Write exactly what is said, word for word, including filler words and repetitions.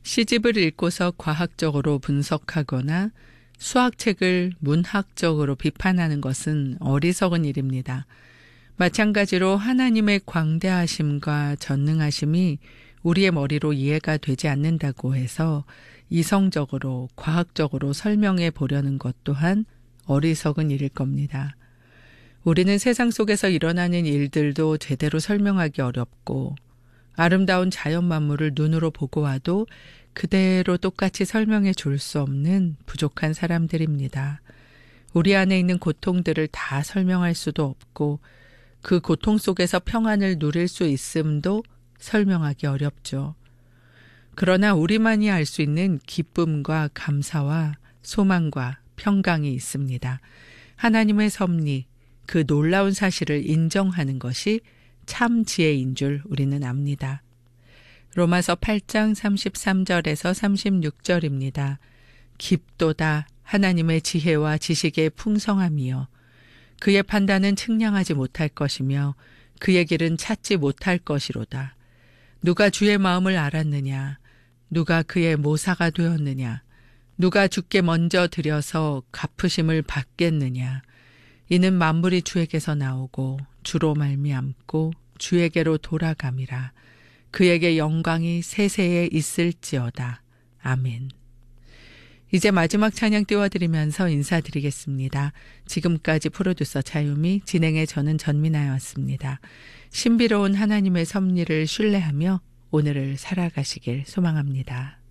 시집을 읽고서 과학적으로 분석하거나 수학책을 문학적으로 비판하는 것은 어리석은 일입니다. 마찬가지로 하나님의 광대하심과 전능하심이 우리의 머리로 이해가 되지 않는다고 해서 이성적으로 과학적으로 설명해 보려는 것 또한 어리석은 일일 겁니다. 우리는 세상 속에서 일어나는 일들도 제대로 설명하기 어렵고 아름다운 자연 만물을 눈으로 보고 와도 그대로 똑같이 설명해 줄 수 없는 부족한 사람들입니다. 우리 안에 있는 고통들을 다 설명할 수도 없고 그 고통 속에서 평안을 누릴 수 있음도 설명하기 어렵죠. 그러나 우리만이 알 수 있는 기쁨과 감사와 소망과 평강이 있습니다. 하나님의 섭리, 그 놀라운 사실을 인정하는 것이 참 지혜인 줄 우리는 압니다. 로마서 팔 장 삼십삼 절에서 삼십육 절입니다. 깊도다 하나님의 지혜와 지식의 풍성함이여 그의 판단은 측량하지 못할 것이며 그의 길은 찾지 못할 것이로다. 누가 주의 마음을 알았느냐? 누가 그의 모사가 되었느냐? 누가 주께 먼저 드려서 갚으심을 받겠느냐? 이는 만물이 주에게서 나오고 주로 말미암고 주에게로 돌아감이라. 그에게 영광이 세세에 있을지어다. 아멘. 이제 마지막 찬양 띄워드리면서 인사드리겠습니다. 지금까지 프로듀서 차유미, 진행의 저는 전민아였습니다. 신비로운 하나님의 섭리를 신뢰하며 오늘을 살아가시길 소망합니다.